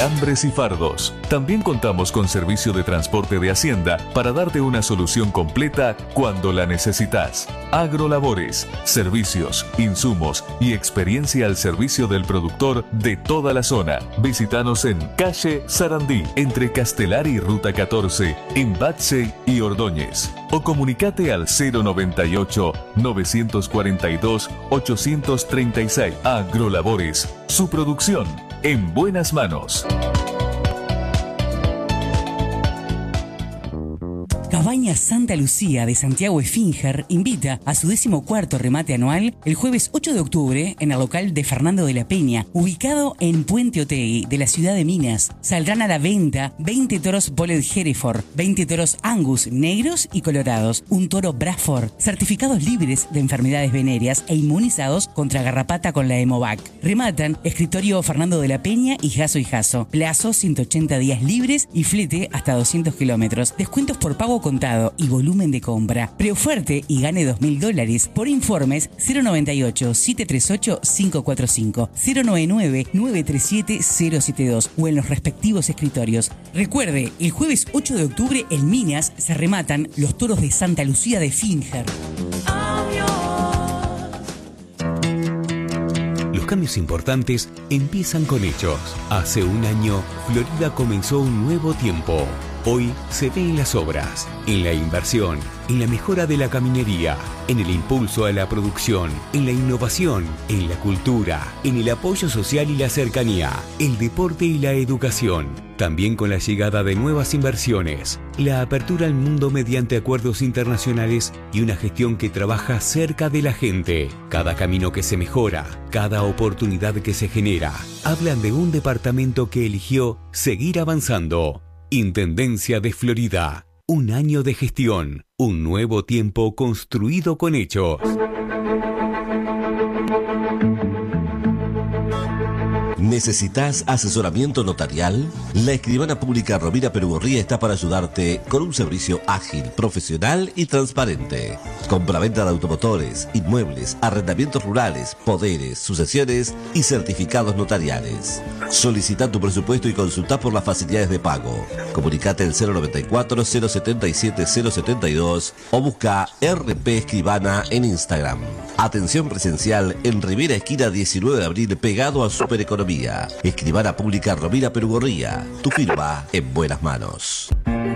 fiambres y fardos. También contamos con servicio de transporte de Hacienda para darte una solución completa cuando la necesitas. Agrolabores, servicios, insumos y experiencia al servicio del productor de toda la zona. Visítanos en calle Sarandí, entre Castelar y Ruta 14, en Batse y Ordóñez. O comunicate al 098-942-836. Agrolabores, su producción en buenas manos. Cabañas Santa Lucía de Santiago Esfínger invita a su 14º remate anual el jueves 8 de octubre en el local de Fernando de la Peña, ubicado en Puente Otegui de la ciudad de Minas. Saldrán a la venta 20 toros Boled Hereford, 20 toros Angus negros y colorados, un toro Braford, certificados libres de enfermedades venéreas e inmunizados contra garrapata con la Hemovac. Rematan escritorio Fernando de la Peña y Jaso, plazo 180 días libres y flete hasta 200 kilómetros. Descuentos por pago contado y volumen de compra. Preoferte y gane $2.000. Por informes 098-738-545, 099-937-072 o en los respectivos escritorios. Recuerde, el jueves 8 de octubre en Minas se rematan los toros de Santa Lucía de Esfínger. Los cambios importantes empiezan con hechos. Hace un año, Florida comenzó un nuevo tiempo. Hoy se ve en las obras, en la inversión, en la mejora de la caminería, en el impulso a la producción, en la innovación, en la cultura, en el apoyo social y la cercanía, el deporte y la educación. También con la llegada de nuevas inversiones, la apertura al mundo mediante acuerdos internacionales y una gestión que trabaja cerca de la gente. Cada camino que se mejora, cada oportunidad que se genera, hablan de un departamento que eligió seguir avanzando. Intendencia de Florida. Un año de gestión. Un nuevo tiempo construido con hechos. ¿Necesitas asesoramiento notarial? La Escribana Pública Rovira Perugorría está para ayudarte con un servicio ágil, profesional y transparente. Compraventa de automotores, inmuebles, arrendamientos rurales, poderes, sucesiones y certificados notariales. Solicita tu presupuesto y consulta por las facilidades de pago. Comunicate al 094-077-072 o busca RP Escribana en Instagram. Atención presencial en Rivera Esquina 19 de abril pegado a Supereconomía. Escribana Pública Rovira Perugorría. Tu firma en buenas manos.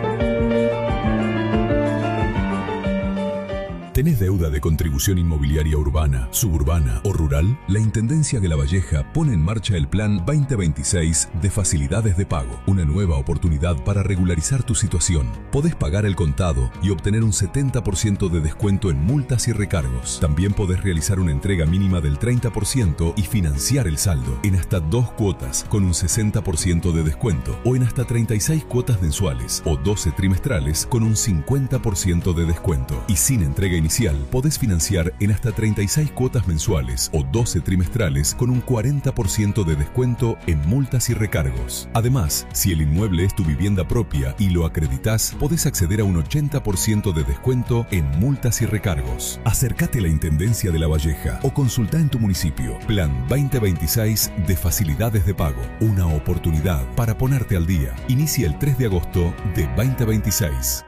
¿Tenés deuda de contribución inmobiliaria urbana, suburbana o rural? La Intendencia de La Valleja pone en marcha el Plan 2026 de Facilidades de Pago, una nueva oportunidad para regularizar tu situación. Podés pagar el contado y obtener un 70% de descuento en multas y recargos. También podés realizar una entrega mínima del 30% y financiar el saldo en hasta 2 cuotas con un 60% de descuento o en hasta 36 cuotas mensuales o 12 trimestrales con un 50% de descuento. Y sin entrega inicial, podés financiar en hasta 36 cuotas mensuales o 12 trimestrales con un 40% de descuento en multas y recargos. Además, si el inmueble es tu vivienda propia y lo acreditas, podés acceder a un 80% de descuento en multas y recargos. Acércate a la Intendencia de La Valleja o consulta en tu municipio. Plan 2026 de Facilidades de Pago. Una oportunidad para ponerte al día. Inicia el 3 de agosto de 2026.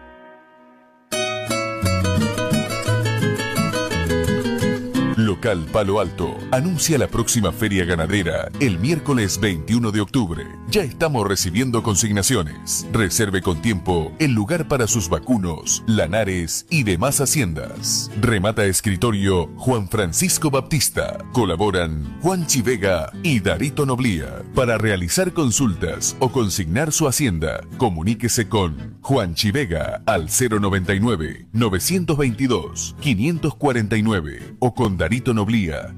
Local Palo Alto anuncia la próxima feria ganadera el miércoles 21 de octubre. Ya estamos recibiendo consignaciones. Reserve con tiempo el lugar para sus vacunos, lanares y demás haciendas. Remata escritorio Juan Francisco Baptista. Colaboran Juan Chivega y Darito Noblía. Para realizar consultas o consignar su hacienda, comuníquese con Juan Chivega al 099-922-549 o con Darito Noblía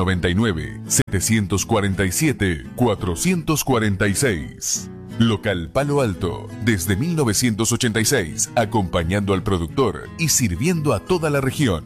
099-747-446. Local Palo Alto, desde 1986, acompañando al productor y sirviendo a toda la región.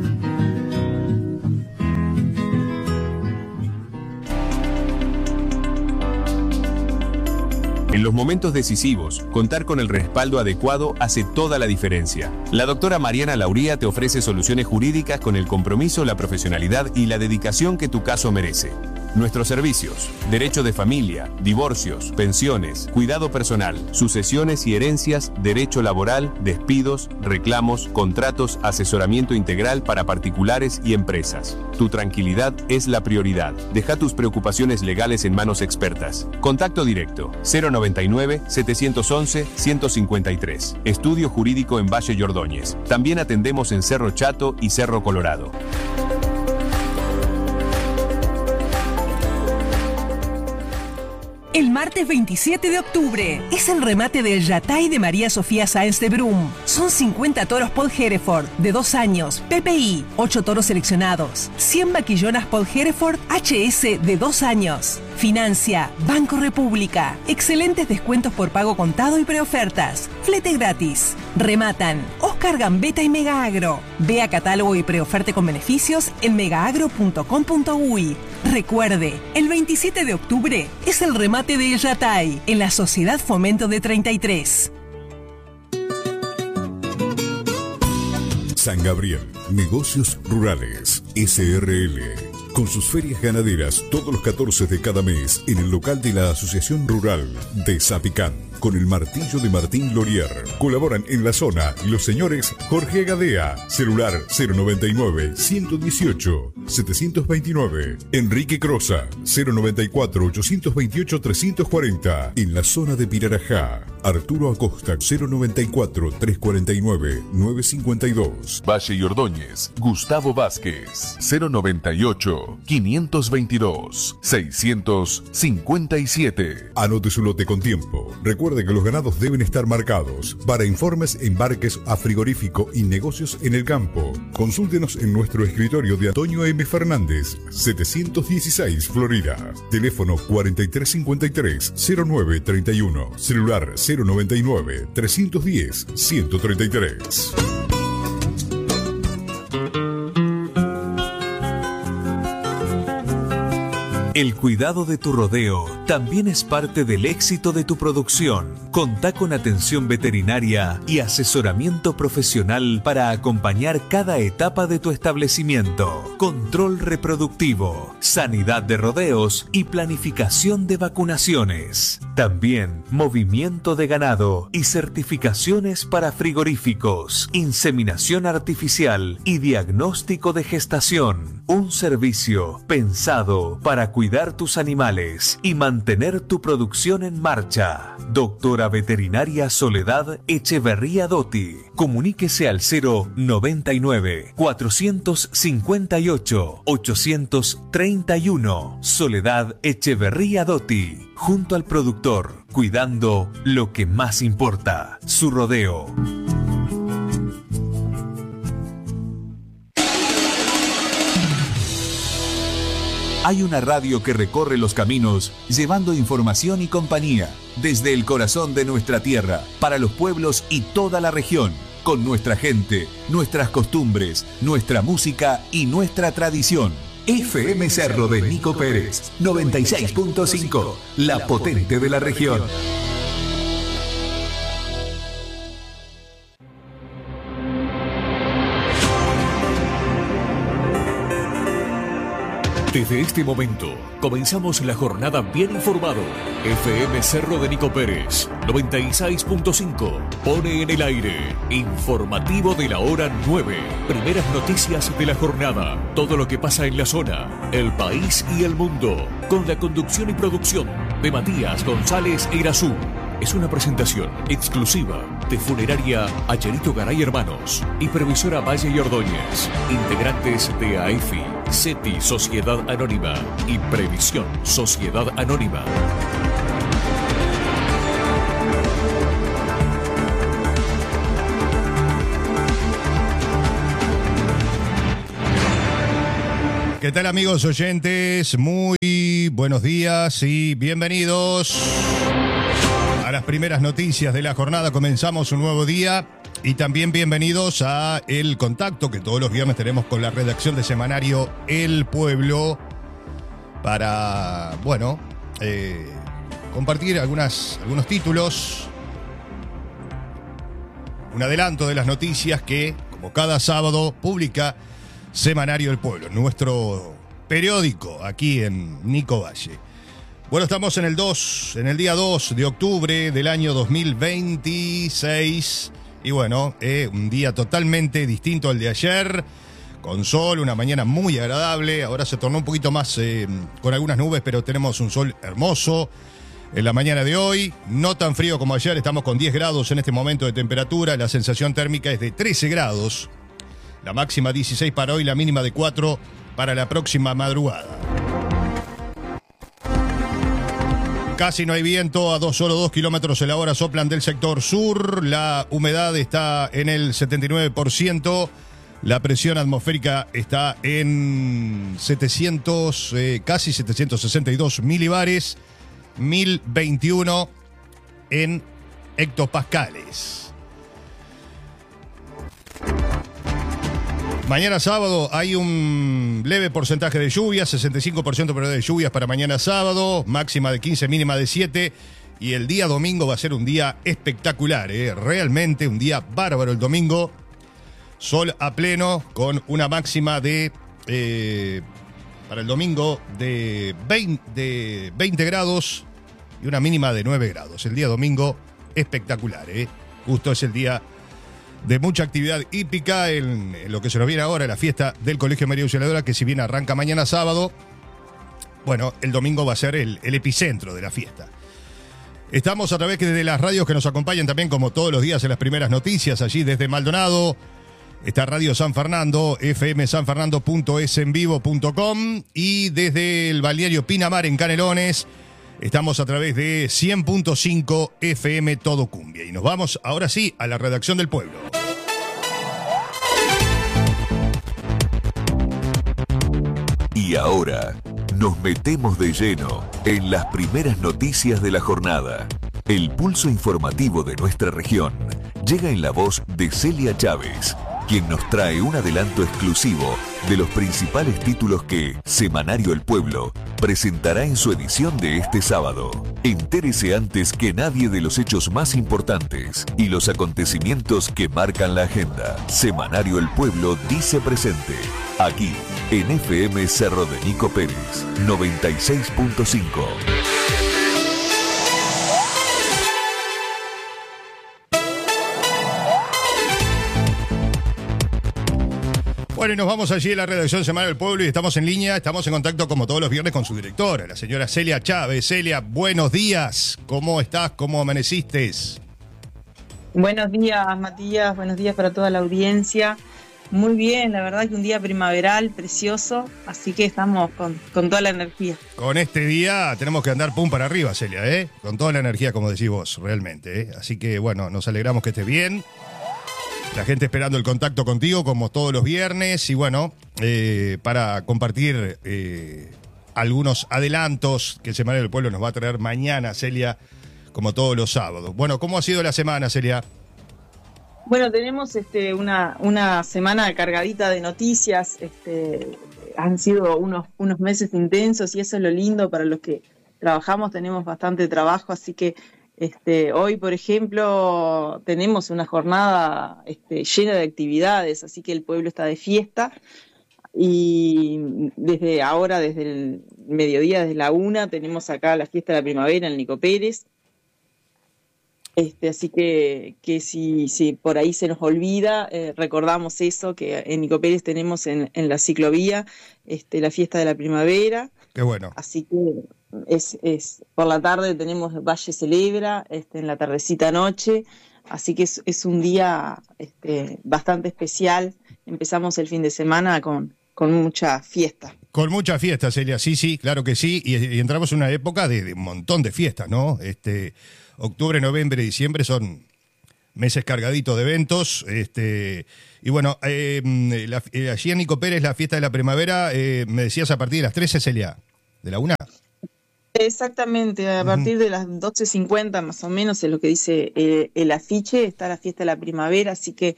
En los momentos decisivos, contar con el respaldo adecuado hace toda la diferencia. La doctora Mariana Lauría te ofrece soluciones jurídicas con el compromiso, la profesionalidad y la dedicación que tu caso merece. Nuestros servicios: derecho de familia, divorcios, pensiones, cuidado personal, sucesiones y herencias, derecho laboral, despidos, reclamos, contratos, asesoramiento integral para particulares y empresas. Tu tranquilidad es la prioridad. Deja tus preocupaciones legales en manos expertas. Contacto directo: 099-711-153. Estudio jurídico en Valle y Ordóñez. También atendemos en Cerro Chato y Cerro Colorado. El martes 27 de octubre es el remate del Yatay de María Sofía Sáenz de Brum. Son 50 toros Paul Hereford de 2 años, PPI, 8 toros seleccionados, 100 vaquillonas Paul Hereford HS de 2 años. Financia Banco República. Excelentes descuentos por pago contado y preofertas. Flete gratis. Rematan Oscar Gambetta y Mega Agro. Vea catálogo y preoferte con beneficios en megaagro.com.uy. Recuerde, el 27 de octubre es el remate de Yatay en la Sociedad Fomento de 33. San Gabriel, Negocios Rurales, SRL. Con sus ferias ganaderas todos los 14 de cada mes en el local de la Asociación Rural de Zapicán. Con el martillo de Martín Lorier. Colaboran en la zona los señores Jorge Gadea, celular 099-118-729. Enrique Crosa, 094-828-340. En la zona de Pirarajá, Arturo Acosta, 094-349-952. Valle y Ordóñez, Gustavo Vázquez, 098-522-657. Anote su lote con tiempo. Recuerde que los ganados deben estar marcados. Para informes, embarques a frigorífico y negocios en el campo, consúltenos en nuestro escritorio de Antonio M. Fernández, 716 Florida. Teléfono 4353-0931. Celular 099-310-133. El cuidado de tu rodeo también es parte del éxito de tu producción. Contá con atención veterinaria y asesoramiento profesional para acompañar cada etapa de tu establecimiento. Control reproductivo, sanidad de rodeos y planificación de vacunaciones. También movimiento de ganado y certificaciones para frigoríficos, inseminación artificial y diagnóstico de gestación. Un servicio pensado para cuidar tus animales y mantener tu producción en marcha. Doctora Veterinaria Soledad Echeverría Dotti. Comuníquese al 099-458-831. Soledad Echeverría Dotti. Junto al productor, cuidando lo que más importa, su rodeo. Hay una radio que recorre los caminos llevando información y compañía desde el corazón de nuestra tierra para los pueblos y toda la región, con nuestra gente, nuestras costumbres, nuestra música y nuestra tradición. FM Cerro de Nico Pérez, 96.5, la potente de la región. Desde este momento, comenzamos la jornada bien informado. FM Cerro de Nico Pérez, 96.5, pone en el aire informativo de la hora 9. Primeras noticias de la jornada, todo lo que pasa en la zona, el país y el mundo, con la conducción y producción de Matías González Irazú. Es una presentación exclusiva de Funeraria Acherito Garay Hermanos y Previsora Valle y Ordóñez, integrantes de AEFI, CETI Sociedad Anónima y Previsión Sociedad Anónima. ¿Qué tal, amigos oyentes? Muy buenos días y bienvenidos a las primeras noticias de la jornada. Comenzamos un nuevo día y también bienvenidos a el contacto que todos los viernes tenemos con la redacción de semanario El Pueblo para, compartir algunos títulos, un adelanto de las noticias que, como cada sábado, publica Semanario El Pueblo, nuestro periódico aquí en Nico Valle. Bueno, estamos en el día 2 de octubre del año 2026. Y bueno, un día totalmente distinto al de ayer, con sol, una mañana muy agradable. Ahora se tornó un poquito más con algunas nubes, pero tenemos un sol hermoso en la mañana de hoy. No tan frío como ayer, estamos con 10 grados en este momento de temperatura. La sensación térmica es de 13 grados. La máxima 16 para hoy, la mínima de 4 para la próxima madrugada. Casi no hay viento, solo 2 kilómetros en la hora soplan del sector sur. La humedad está en el 79%. La presión atmosférica está en casi 762 milibares, 1021 en hectopascales. Mañana sábado hay un leve porcentaje de lluvias, 65% probabilidad de lluvias para mañana sábado, máxima de 15, mínima de 7. Y el día domingo va a ser un día espectacular, realmente un día bárbaro el domingo. Sol a pleno con una máxima de, para el domingo, de 20 grados y una mínima de 9 grados. El día domingo espectacular, Justo es el día de mucha actividad hípica en lo que se nos viene ahora, la fiesta del Colegio María Auxiliadora, que si bien arranca mañana sábado, bueno, el domingo va a ser el epicentro de la fiesta. Estamos a través de las radios que nos acompañan también, como todos los días, en las primeras noticias, allí desde Maldonado. Está Radio San Fernando, fmsanfernando.esenvivo.com, y desde el balneario Pinamar en Canelones estamos a través de 100.5 FM Todo Cumbia. Y nos vamos ahora sí a la redacción del pueblo. Y ahora nos metemos de lleno en las primeras noticias de la jornada. El pulso informativo de nuestra región llega en la voz de Celia Chávez, quien nos trae un adelanto exclusivo de los principales títulos que Semanario El Pueblo presentará en su edición de este sábado. Entérese antes que nadie de los hechos más importantes y los acontecimientos que marcan la agenda. Semanario El Pueblo dice presente, aquí en FM Cerro de Nico Pérez, 96.5. Bueno, y nos vamos allí a la redacción Semanario del Pueblo y estamos en línea, estamos en contacto como todos los viernes con su directora, la señora Celia Chávez. Celia, buenos días, ¿cómo estás? ¿Cómo amaneciste? Buenos días, Matías, buenos días para toda la audiencia. Muy bien, la verdad que un día primaveral, precioso, así que estamos con toda la energía. Con este día tenemos que andar pum para arriba, Celia, con toda la energía, como decís vos, realmente, Así que bueno, nos alegramos que estés bien. La gente esperando el contacto contigo, como todos los viernes, y bueno, para compartir algunos adelantos que el Semanario del Pueblo nos va a traer mañana, Celia, como todos los sábados. Bueno, ¿cómo ha sido la semana, Celia? Bueno, tenemos una semana cargadita de noticias, han sido unos meses intensos y eso es lo lindo para los que trabajamos, tenemos bastante trabajo, así que hoy, por ejemplo, tenemos una jornada llena de actividades, así que el pueblo está de fiesta y desde el mediodía, desde la 1, tenemos acá la fiesta de la primavera en Nico Pérez. Así que si por ahí se nos olvida, recordamos eso, que en Nico Pérez tenemos en la ciclovía la fiesta de la primavera. Qué bueno. Así que es por la tarde tenemos Valle Celebra, en la tardecita noche, así que es un día bastante especial. Empezamos el fin de semana con mucha fiesta. Con mucha fiesta, Celia, sí, claro que sí, y entramos en una época de un montón de fiestas, ¿no? Octubre, noviembre y diciembre son meses cargaditos de eventos, y bueno, allí en Nico Pérez, la fiesta de la primavera, me decías a partir de las 13, Celia, ¿de la 1? Exactamente, a partir de las 12:50 más o menos es lo que dice el afiche, está la fiesta de la primavera, así que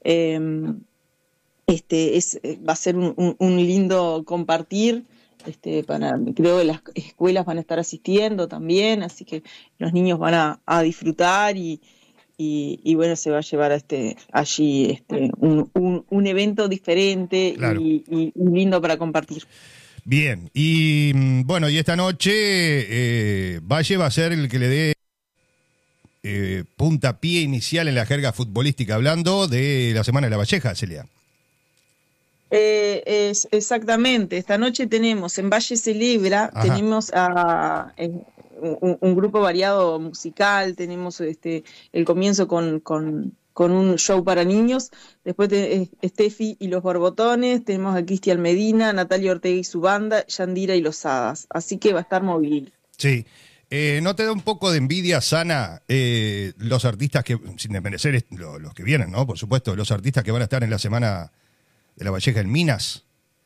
va a ser un lindo compartir. Creo que las escuelas van a estar asistiendo también, así que los niños van a disfrutar y bueno, se va a llevar allí un evento diferente, claro, y lindo para compartir. Bien, y bueno, y esta noche Valle va a ser el que le dé puntapié inicial en la jerga futbolística, hablando de la Semana de la Valleja, Celia. Exactamente, esta noche tenemos en Valle Celebra, Ajá. tenemos un grupo variado musical, tenemos el comienzo con un show para niños, después Steffi y los Borbotones, tenemos a Cristian Medina, Natalia Ortega y su banda, Yandira y los Hadas, así que va a estar móvil. Sí. ¿No te da un poco de envidia sana los artistas que, sin desmerecer los que vienen, ¿no? Por supuesto, los artistas que van a estar en la Semana de la Valleja en Minas?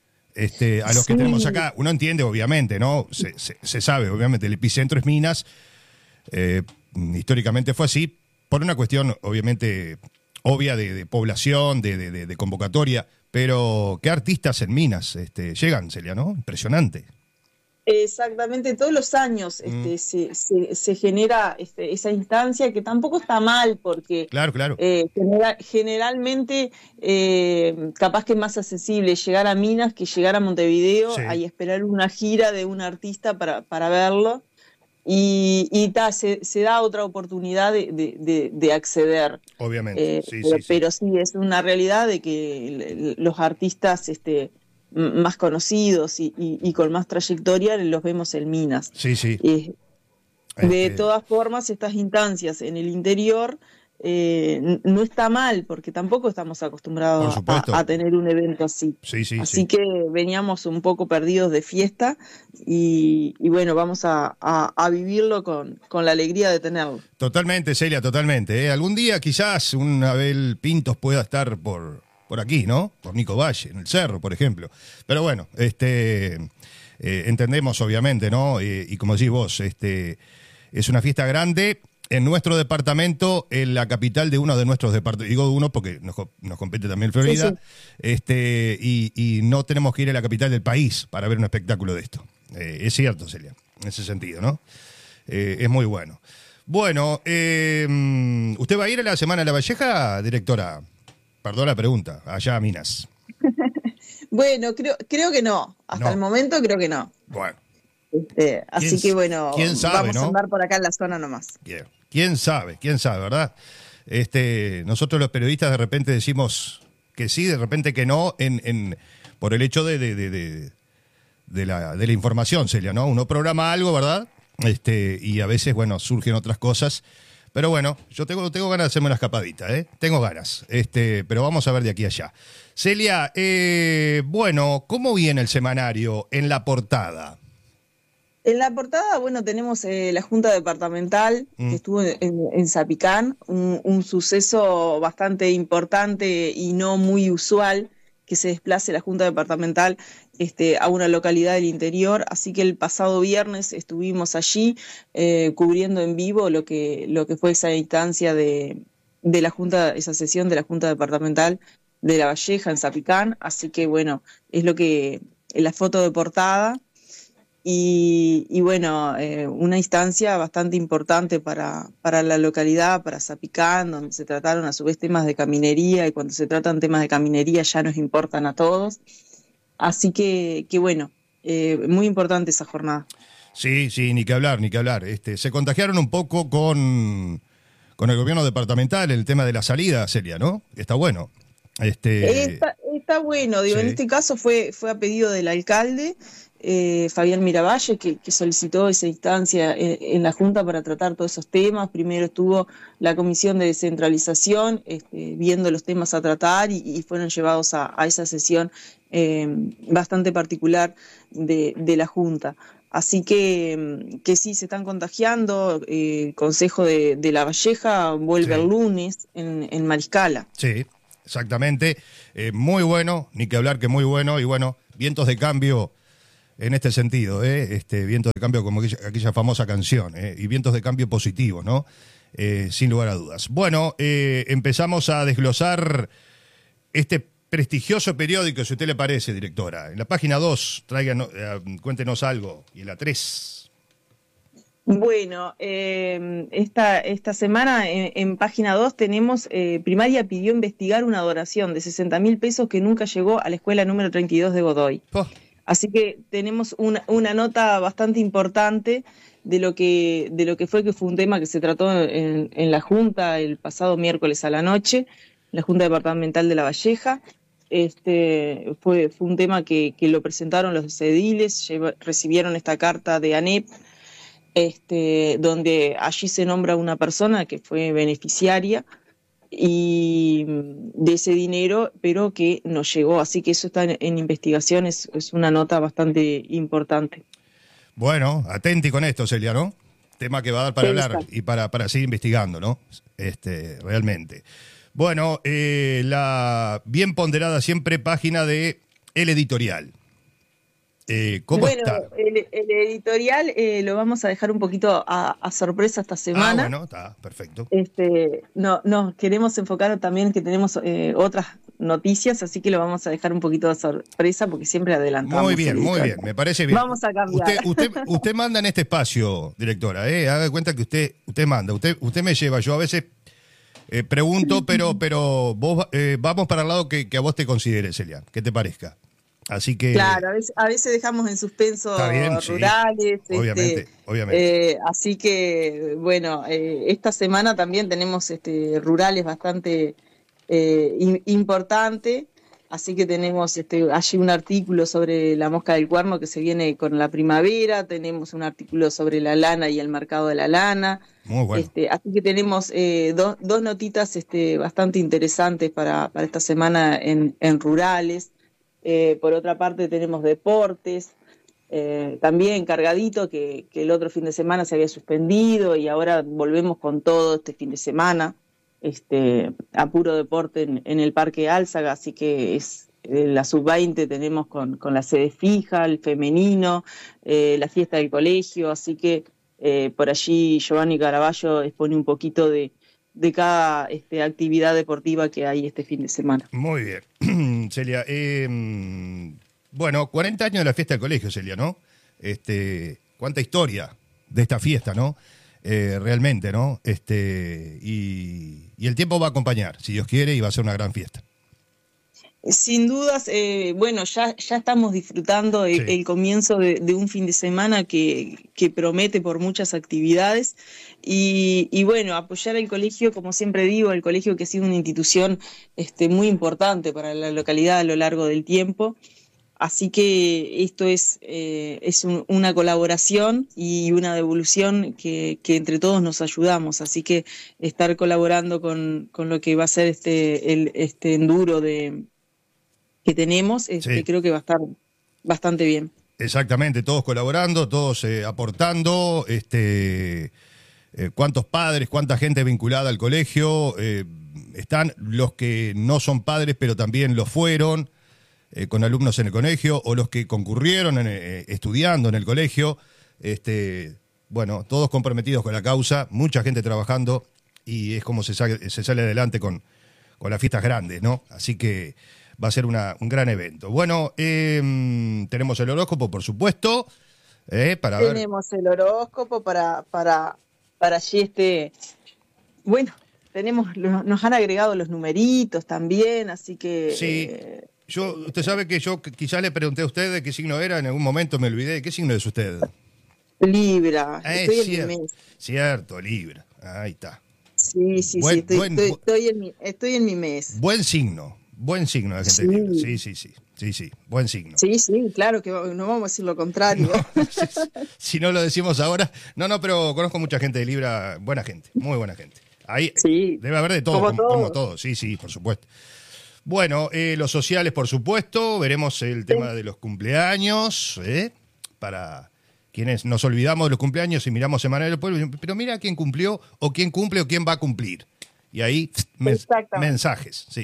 A los que tenemos acá, uno entiende, obviamente, ¿no? Se sabe, obviamente, el epicentro es Minas. Históricamente fue así, por una cuestión, obviamente, obvia de población, de convocatoria. Pero, ¿qué artistas en Minas llegan, Celia, no? Impresionante. Exactamente, todos los años se genera esa instancia, que tampoco está mal, porque Claro. generalmente capaz que es más accesible llegar a Minas que llegar a Montevideo, Sí. y esperar una gira de un artista para verlo, y se da otra oportunidad de acceder. Obviamente, Pero sí, es una realidad de que los artistas más conocidos y con más trayectoria los vemos en Minas. Sí. De todas formas, estas instancias en el interior no está mal, porque tampoco estamos acostumbrados a tener un evento así. Así que veníamos un poco perdidos de fiesta y bueno, vamos a vivirlo con la alegría de tenerlo. Totalmente, Celia, totalmente. Algún día quizás un Abel Pintos pueda estar por aquí, ¿no? Por Nico Valle, en el Cerro, por ejemplo. Pero bueno, entendemos obviamente, ¿no? Y como decís vos, es una fiesta grande en nuestro departamento, en la capital de uno de nuestros departamentos. Digo uno porque nos compete también Florida. Sí. Y no tenemos que ir a la capital del país para ver un espectáculo de esto. Es cierto, Celia, en ese sentido, ¿no? Es muy bueno. Bueno, ¿usted va a ir a la Semana de la Valleja, directora? Perdón la pregunta, allá a Minas. Bueno, creo que no. Hasta el momento creo que no. Bueno. Así que bueno, ¿quién sabe, vamos a no? andar por acá en la zona nomás. ¿Quién sabe, ¿verdad? Nosotros los periodistas de repente decimos que sí, de repente que no, por el hecho de la información, Celia, ¿no? Uno programa algo, ¿verdad? Y a veces, bueno, surgen otras cosas. Pero bueno, yo tengo ganas de hacerme una escapadita, Tengo ganas, pero vamos a ver de aquí a allá. Celia, bueno, ¿cómo viene el semanario en la portada? En la portada, bueno, tenemos la Junta Departamental, que estuvo en Zapicán, un suceso bastante importante y no muy usual, que se desplace la Junta Departamental a una localidad del interior, así que el pasado viernes estuvimos allí cubriendo en vivo lo que fue esa instancia de la Junta, esa sesión de la Junta Departamental de La Valleja en Zapicán, así que bueno, es la foto de portada. Y bueno, una instancia bastante importante para la localidad, para Zapicán, donde se trataron a su vez temas de caminería, y cuando se tratan temas de caminería ya nos importan a todos. Así que bueno, muy importante esa jornada. Sí, ni que hablar. Se contagiaron un poco con el gobierno departamental el tema de la salida, Celia, ¿no? Está bueno. Está bueno, digo, sí. En este caso fue a pedido del alcalde, Fabián Miravalle, que solicitó esa instancia en la Junta para tratar todos esos temas. Primero estuvo la comisión de descentralización viendo los temas a tratar y fueron llevados a esa sesión bastante particular de la Junta. Así que sí, se están contagiando. El Consejo de La Valleja vuelve el lunes en Mariscala. Sí, exactamente. Muy bueno, ni que hablar que muy bueno. Y bueno, vientos de cambio en este sentido, vientos de cambio como aquella famosa canción, y vientos de cambio positivos, ¿no? Sin lugar a dudas. Bueno, empezamos a desglosar este prestigioso periódico, si a usted le parece, directora. En la página 2, cuéntenos algo, y en la 3. Bueno, esta semana en página 2 tenemos, Primaria pidió investigar una donación de 60.000 pesos que nunca llegó a la escuela número 32 de Godoy. Así que tenemos una nota bastante importante de lo que fue un tema que se trató en la Junta el pasado miércoles a la noche, la Junta Departamental de La Valleja. Fue un tema que lo presentaron los ediles, recibieron esta carta de ANEP, donde allí se nombra una persona que fue beneficiaria y de ese dinero, pero que no llegó, así que eso está en investigación, es una nota bastante importante. Bueno, atenti con esto, Celia, ¿no? Tema que va a dar para hablar y para seguir investigando, ¿no? Realmente. Bueno, la bien ponderada siempre página de El Editorial. ¿Cómo está? El editorial lo vamos a dejar un poquito a sorpresa esta semana. Bueno, está, perfecto. No, queremos enfocar también que tenemos otras noticias, así que lo vamos a dejar un poquito de sorpresa porque siempre adelantamos. Muy bien, me parece bien. Vamos a cambiar. Usted manda en este espacio, directora, haga de cuenta que usted manda, usted me lleva, yo a veces pregunto, pero vos vamos para el lado que a vos te considere, Celia, que te parezca. Así que claro, a veces dejamos en suspenso rurales. Sí, obviamente. Así que, bueno, esta semana también tenemos rurales bastante importante. Así que tenemos allí un artículo sobre la mosca del cuerno que se viene con la primavera. Tenemos un artículo sobre la lana y el mercado de la lana. Muy bueno. Así que tenemos dos notitas bastante interesantes para esta semana en rurales. Por otra parte tenemos deportes, también cargadito, que el otro fin de semana se había suspendido y ahora volvemos con todo este fin de semana, a puro deporte en el Parque Álzaga, así que es la sub-20 tenemos con la sede fija, el femenino, la fiesta del colegio, así que por allí Giovanni Caraballo expone un poquito de cada actividad deportiva que hay este fin de semana. Muy bien, Celia. Bueno, 40 años de la fiesta del colegio, Celia, ¿no? Cuánta historia de esta fiesta, ¿no? Realmente, ¿no? Y el tiempo va a acompañar, si Dios quiere, y va a ser una gran fiesta. Sin dudas, bueno, ya estamos disfrutando el comienzo de un fin de semana que promete por muchas actividades y bueno, apoyar al colegio, como siempre digo, el colegio que ha sido una institución muy importante para la localidad a lo largo del tiempo, así que esto es una colaboración y una devolución que entre todos nos ayudamos, así que estar colaborando con lo que va a ser este enduro que tenemos, creo que va a estar bastante bien. Exactamente, todos colaborando, todos aportando, cuántos padres, cuánta gente vinculada al colegio, están los que no son padres pero también lo fueron, con alumnos en el colegio, o los que concurrieron estudiando en el colegio, bueno, todos comprometidos con la causa, mucha gente trabajando, y es como se sale adelante con las fiestas grandes, ¿no? Así que va a ser un gran evento. Bueno, tenemos el horóscopo, por supuesto. Tenemos el horóscopo para allí bueno, nos han agregado los numeritos también, así que... Sí, usted sabe que yo quizás le pregunté a usted de qué signo era, en algún momento me olvidé. ¿Qué signo es usted? Libra, estoy en mi mes. Cierto, Libra, ahí está. Sí, estoy en mi mes. Buen signo de gente Libra. Sí, buen signo. Sí, claro que no vamos a decir lo contrario. No, si no lo decimos ahora. No, pero conozco mucha gente de Libra, buena gente, muy buena gente. Ahí debe haber de todo, como todo. Sí, por supuesto. Bueno, los sociales, por supuesto, veremos el tema de los cumpleaños, para quienes nos olvidamos de los cumpleaños y miramos Semana del Pueblo, pero mira quién cumplió, o quién cumple, o quién va a cumplir. Y ahí, mensajes, sí.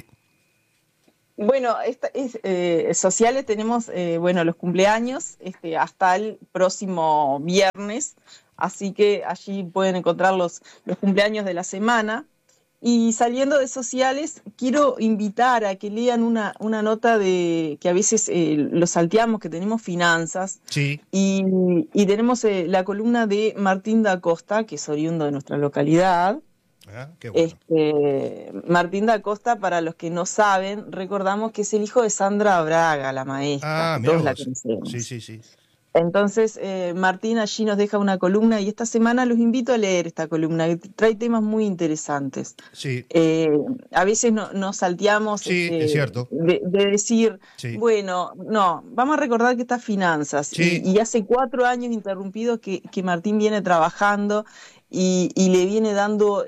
Bueno, sociales tenemos, los cumpleaños hasta el próximo viernes, así que allí pueden encontrar los cumpleaños de la semana. Y saliendo de sociales, quiero invitar a que lean una nota que a veces lo salteamos, que tenemos finanzas. Sí. Y tenemos la columna de Martín da Costa, que es oriundo de nuestra localidad. Qué bueno. Martín da Costa, para los que no saben, recordamos que es el hijo de Sandra Braga, la maestra, que todos la conocemos. Sí. Entonces, Martín allí nos deja una columna y esta semana los invito a leer esta columna, que trae temas muy interesantes. Sí. A veces nos salteamos es cierto. de decir, bueno, no, vamos a recordar que estas finanzas, y hace 4 años interrumpidos que Martín viene trabajando y le viene dando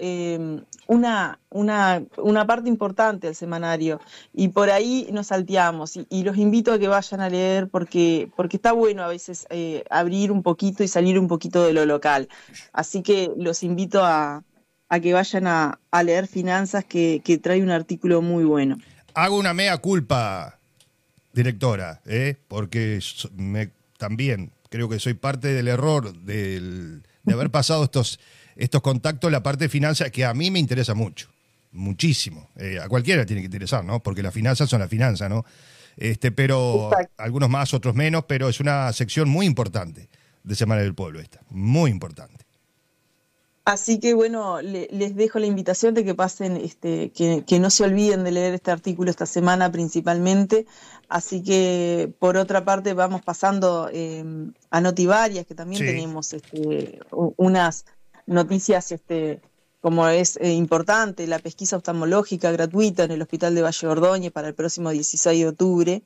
una parte importante al semanario, y por ahí nos salteamos, y los invito a que vayan a leer porque está bueno a veces abrir un poquito y salir un poquito de lo local. Así que los invito a que vayan a leer Finanzas, que trae un artículo muy bueno. Hago una mea culpa, directora, porque también creo que soy parte del error de haber pasado estos contactos, la parte de finanzas, que a mí me interesa muchísimo. A cualquiera tiene que interesar, ¿no? Porque las finanzas son las finanzas, ¿no? Pero exacto. Algunos más, otros menos, pero es una sección muy importante de Semana del Pueblo esta, muy importante. Así que bueno, les dejo la invitación de que pasen, que no se olviden de leer este artículo esta semana principalmente. Así que por otra parte vamos pasando a Notivarias, que también tenemos unas noticias como es importante, la pesquisa oftalmológica gratuita en el Hospital de Valle Ordóñez para el próximo 16 de octubre.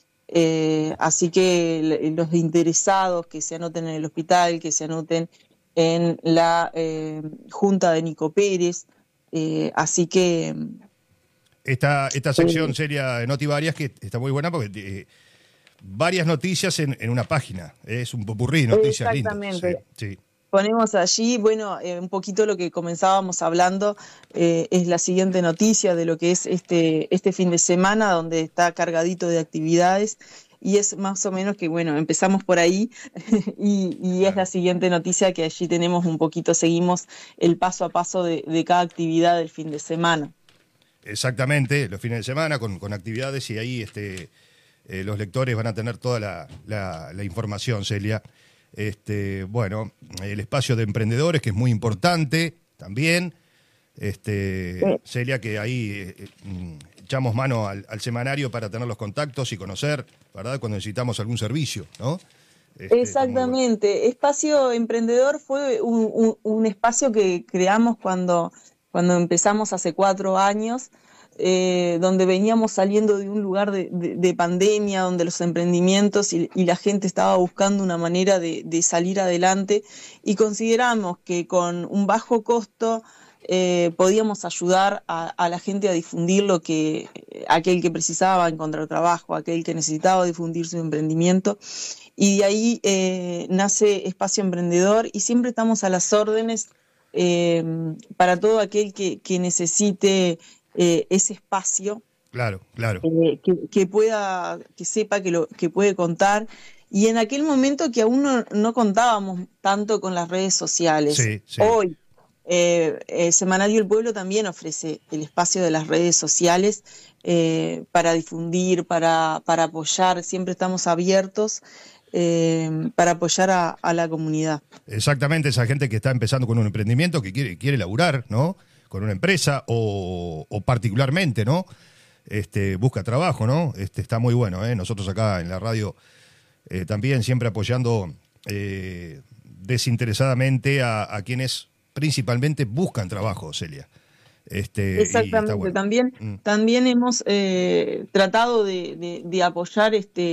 Así que los interesados que se anoten en el hospital, que se anoten en la Junta de Nico Pérez. Así que... Esta sección seria de Notivarias, que está muy buena porque varias noticias en una página. Es un popurrí de noticias lindas. Exactamente. Sí. Ponemos allí, bueno, un poquito lo que comenzábamos hablando, es la siguiente noticia de lo que es este fin de semana, donde está cargadito de actividades. Y es más o menos que, bueno, empezamos por ahí y es la siguiente noticia, que allí tenemos un poquito, seguimos el paso a paso de cada actividad del fin de semana. Exactamente, los fines de semana con actividades, y ahí los lectores van a tener toda la información, Celia. Bueno, el espacio de emprendedores, que es muy importante también. Celia, que ahí echamos mano al semanario para tener los contactos y conocer, ¿verdad? Cuando necesitamos algún servicio, ¿no? Exactamente. Espacio Emprendedor fue un espacio que creamos cuando empezamos hace 4 años, donde veníamos saliendo de un lugar de pandemia, donde los emprendimientos y la gente estaba buscando una manera de salir adelante, y consideramos que con un bajo costo podíamos ayudar a la gente a difundir aquel que precisaba encontrar trabajo, aquel que necesitaba difundir su emprendimiento, y de ahí nace Espacio Emprendedor, y siempre estamos a las órdenes para todo aquel que necesite ese espacio. Claro. Que sepa que puede contar. Y en aquel momento que aún no contábamos tanto con las redes sociales. Sí. Hoy, Semanario El Pueblo también ofrece el espacio de las redes sociales para difundir, para apoyar. Siempre estamos abiertos para apoyar a la comunidad. Exactamente, esa gente que está empezando con un emprendimiento, que quiere laburar, ¿no? Con una empresa o particularmente, ¿no? Busca trabajo, ¿no? Está muy bueno, ¿eh? Nosotros acá en la radio también siempre apoyando desinteresadamente a quienes principalmente buscan trabajo, Celia. Exactamente, bueno. También hemos tratado de apoyar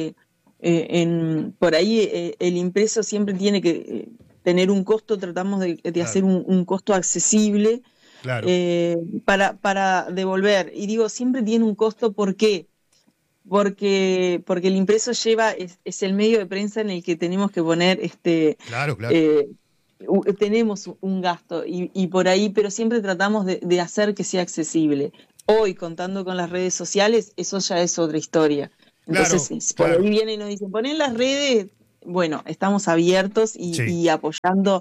por ahí el impreso siempre tiene que tener un costo, tratamos de hacer un costo accesible. Claro. Para devolver. Y digo, siempre tiene un costo. ¿Por qué? Porque el impreso es el medio de prensa en el que tenemos que poner Claro. Tenemos un gasto y por ahí, pero siempre tratamos de hacer que sea accesible. Hoy, contando con las redes sociales, eso ya es otra historia. Entonces, por ahí vienen y nos dicen, ponen las redes, bueno, estamos abiertos y apoyando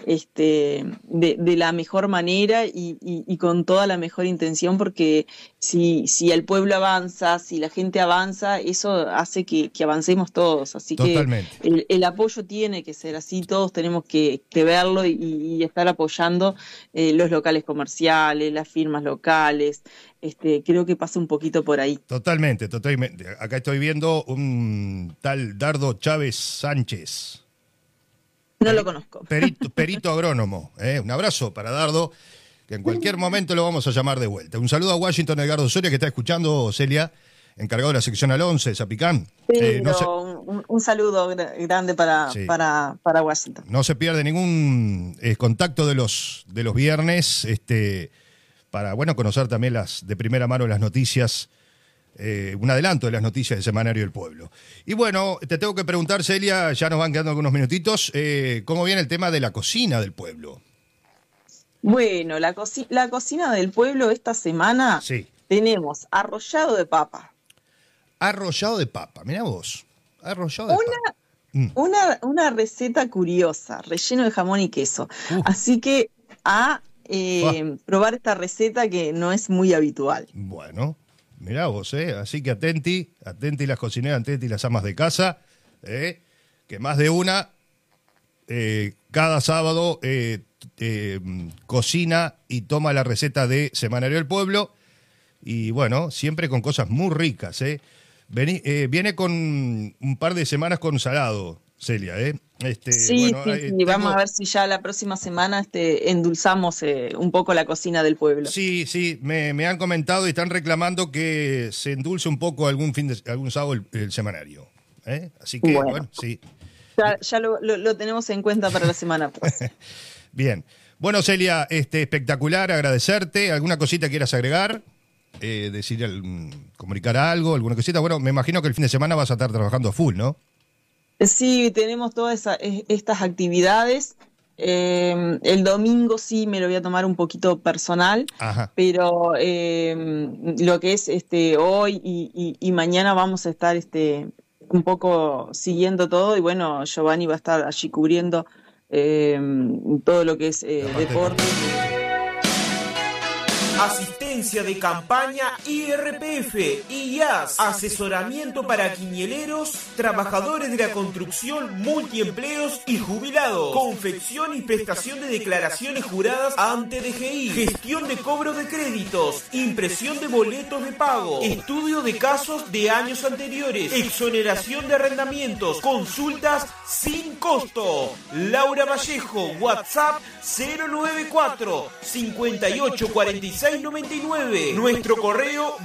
de la mejor manera y con toda la mejor intención, porque si el pueblo avanza, si la gente avanza, eso hace que avancemos todos. Así Totalmente. que el apoyo tiene que ser así, todos tenemos que verlo y estar apoyando los locales comerciales, las firmas locales. Creo que pasa un poquito por ahí. Totalmente. Acá estoy viendo un tal Dardo Chávez Sánchez. No lo conozco. Perito agrónomo. Un abrazo para Dardo, que en cualquier momento lo vamos a llamar de vuelta. Un saludo a Washington Edgardo Soria, que está escuchando, Celia, encargado de la sección al 11 de Zapicán. Sí, un saludo grande para Washington. No se pierde ningún contacto de los viernes, para conocer también de primera mano las noticias, un adelanto de las noticias del Semanario del Pueblo. Y bueno, te tengo que preguntar, Celia, ya nos van quedando algunos minutitos, ¿cómo viene el tema de la cocina del pueblo? Bueno, la cocina del pueblo esta semana tenemos arrollado de papa. Arrollado de papa, mirá vos. Arrollado de papa. Una receta curiosa, relleno de jamón y queso. Así que probar esta receta que no es muy habitual. Bueno, mirá vos, así que atenti las cocineras, atenti las amas de casa, que más de una cada sábado cocina y toma la receta de Semanario del Pueblo, y bueno, siempre con cosas muy ricas, viene con un par de semanas con salado, Celia, Sí, vamos a ver si ya la próxima semana endulzamos un poco la cocina del pueblo. Sí, me han comentado y están reclamando que se endulce un poco algún sábado el semanario, así que bueno sí. Ya lo tenemos en cuenta para la semana próxima. Bien. Bueno, Celia, espectacular, agradecerte. ¿Alguna cosita quieras agregar? Comunicar algo, alguna cosita. Bueno, me imagino que el fin de semana vas a estar trabajando a full, ¿no? Sí, tenemos todas estas actividades. El domingo sí me lo voy a tomar un poquito personal. Ajá. Pero lo que es hoy y mañana vamos a estar un poco siguiendo todo, y bueno, Giovanni va a estar allí cubriendo todo lo que es deporte. Asistencia de campaña IRPF, IAS, asesoramiento para quiñeleros, trabajadores de la construcción, multiempleos y jubilados, confección y prestación de declaraciones juradas ante DGI, gestión de cobro de créditos, impresión de boletos de pago, estudio de casos de años anteriores, exoneración de arrendamientos, consultas sin costo. Laura Vallejo, WhatsApp 094 5846 99. Nuestro correo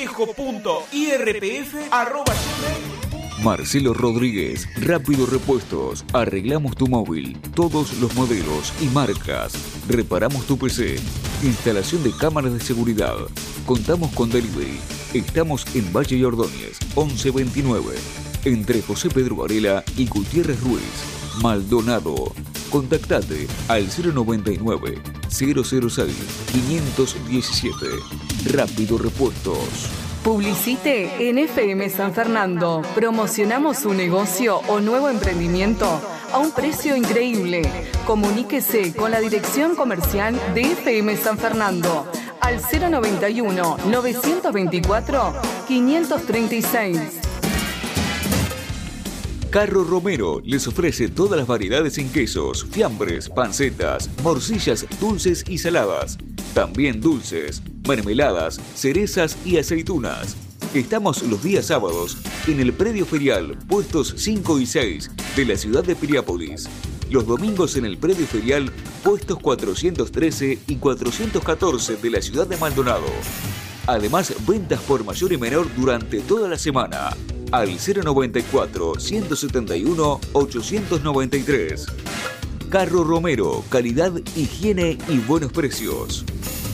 vallejo.irpf@gmail. Marcelo Rodríguez, Rápido Repuestos. Arreglamos tu móvil, todos los modelos y marcas. Reparamos tu PC. Instalación de cámaras de seguridad. Contamos con delivery. Estamos en Valle y Ordóñez, 1129. Entre José Pedro Varela y Gutiérrez Ruiz. Maldonado. Contactate al 099 006 517. Rápido Repuestos. Publicite en FM San Fernando. Promocionamos su negocio o nuevo emprendimiento a un precio increíble. Comuníquese con la dirección comercial de FM San Fernando al 091 924 536. Carro Romero les ofrece todas las variedades en quesos, fiambres, pancetas, morcillas dulces y saladas. También dulces, mermeladas, cerezas y aceitunas. Estamos los días sábados en el predio ferial, puestos 5 y 6 de la ciudad de Piriápolis. Los domingos en el predio ferial, puestos 413 y 414 de la ciudad de Maldonado. Además, ventas por mayor y menor durante toda la semana. Al 094-171-893. Carro Romero, calidad, higiene y buenos precios.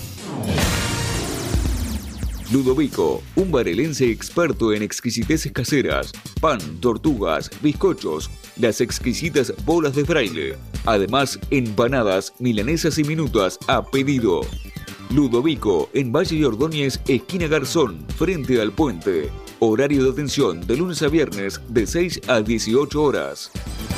Ludovico, un barelense experto en exquisiteces caseras, pan, tortugas, bizcochos, las exquisitas bolas de fraile. Además, empanadas, milanesas y minutas a pedido. Ludovico, en Valle y Ordóñez, esquina Garzón, frente al puente. Horario de atención de lunes a viernes de 6 a 18 horas.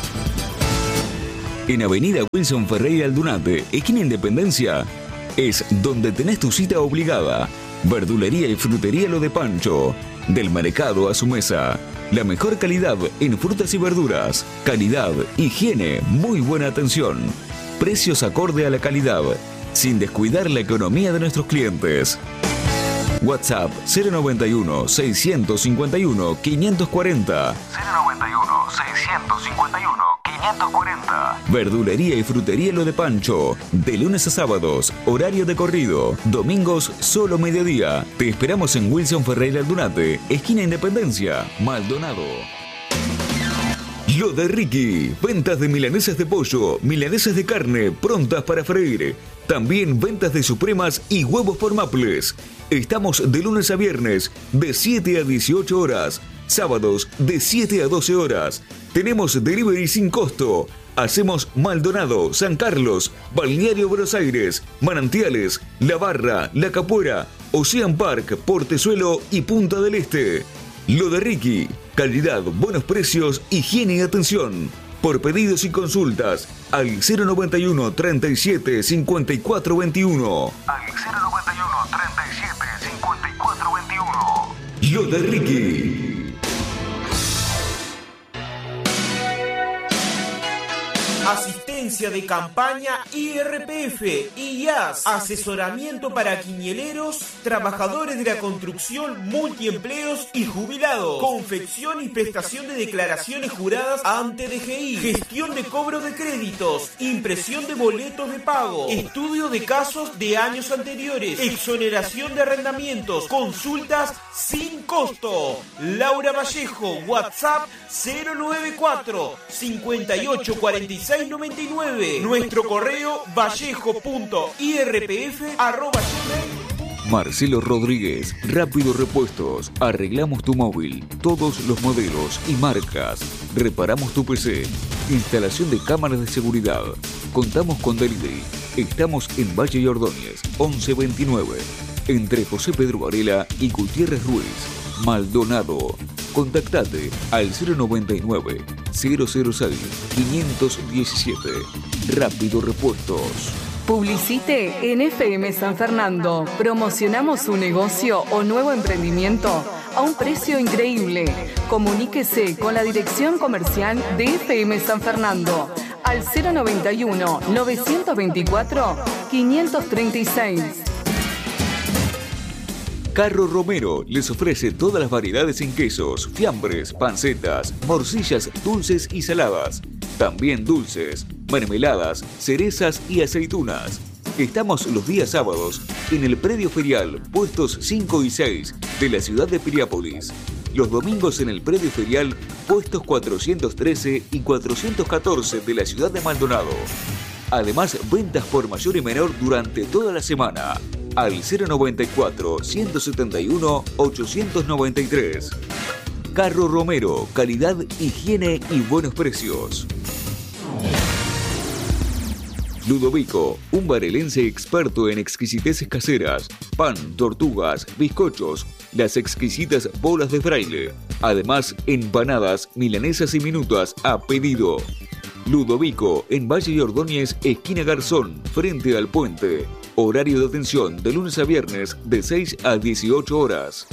En Avenida Wilson Ferreira Aldunate, esquina Independencia, es donde tenés tu cita obligada. Verdulería y frutería Lo de Pancho. Del mercado a su mesa. La mejor calidad en frutas y verduras. Calidad, higiene, muy buena atención. Precios acorde a la calidad, sin descuidar la economía de nuestros clientes. WhatsApp 091 651 540. 091 651 540. Verdulería y frutería Lo de Pancho. De lunes a sábados, horario de corrido. Domingos, solo mediodía. Te esperamos en Wilson Ferreira Aldunate, esquina Independencia, Maldonado. Lo de Ricky. Ventas de milanesas de pollo, milanesas de carne, prontas para freír. También ventas de supremas y huevos por Maples. Estamos de lunes a viernes, de 7 a 18 horas. Sábados, de 7 a 12 horas. Tenemos delivery sin costo. Hacemos Maldonado, San Carlos, Balneario Buenos Aires, Manantiales, La Barra, La Capuera, Ocean Park, Portezuelo y Punta del Este. Lo de Ricky. Calidad, buenos precios, higiene y atención. Por pedidos y consultas, al 091 37 54 21. Al 091 37 54 21. Lo de Ricky. Asistencia de campaña IRPF, IAS, asesoramiento para quiñeleros, trabajadores de la construcción, multiempleos y jubilados, confección y prestación de declaraciones juradas ante DGI, gestión de cobro de créditos, impresión de boletos de pago, estudio de casos de años anteriores, exoneración de arrendamientos, consultas sin costo. Laura Vallejo, WhatsApp 094 58 46 99. Nuestro correo vallejo.irpf@gmail. Marcelo Rodríguez, Rápido Repuestos. Arreglamos tu móvil, todos los modelos y marcas. Reparamos tu PC. Instalación de cámaras de seguridad. Contamos con delivery. Estamos en Valle y Ordóñez, 1129. Entre José Pedro Varela y Gutiérrez Ruiz. Maldonado. Contactate al 099 006 517. Rápido Repuestos. Publicite en FM San Fernando. Promocionamos su negocio o nuevo emprendimiento a un precio increíble. Comuníquese con la dirección comercial de FM San Fernando al 091 924 536. Carro Romero les ofrece todas las variedades en quesos, fiambres, pancetas, morcillas dulces y saladas. También dulces, mermeladas, cerezas y aceitunas. Estamos los días sábados en el predio ferial, puestos 5 y 6 de la ciudad de Piriápolis. Los domingos en el predio ferial, puestos 413 y 414 de la ciudad de Maldonado. Además, ventas por mayor y menor durante toda la semana. Al 094 171 893. Carro Romero, calidad, higiene y buenos precios. Ludovico, un varelense experto en exquisiteces caseras, pan, tortugas, bizcochos, las exquisitas bolas de fraile. Además, empanadas, milanesas y minutas a pedido. Ludovico, en Valle y Ordóñez, esquina Garzón, frente al puente. Horario de atención de lunes a viernes de 6 a 18 horas.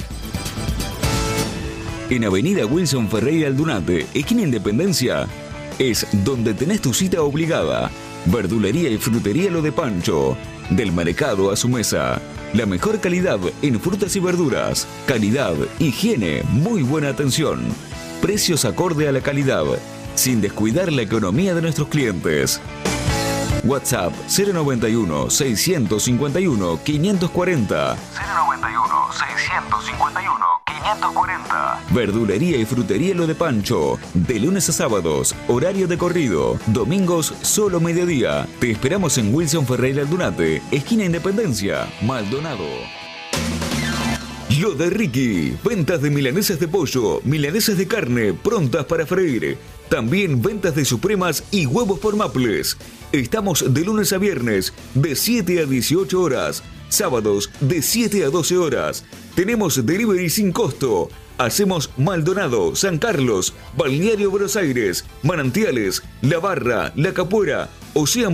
En Avenida Wilson Ferreira Aldunate, esquina Independencia, es donde tenés tu cita obligada. Verdulería y frutería Lo de Pancho. Del mercado a su mesa. La mejor calidad en frutas y verduras. Calidad, higiene, muy buena atención. Precios acorde a la calidad, sin descuidar la economía de nuestros clientes. WhatsApp 091 651 540. 091 651 540. Verdulería y frutería Lo de Pancho. De lunes a sábados, horario de corrido. Domingos, solo mediodía. Te esperamos en Wilson Ferreira Aldunate, esquina Independencia, Maldonado. Lo de Ricky. Ventas de milanesas de pollo, milanesas de carne, prontas para freír. También ventas de supremas y huevos por Maples. Estamos de lunes a viernes, de 7 a 18 horas. Sábados de 7 a 12 horas. Tenemos delivery sin costo. Hacemos Maldonado, San Carlos, Balneario Buenos Aires, Manantiales, La Barra, La Capuera, Océan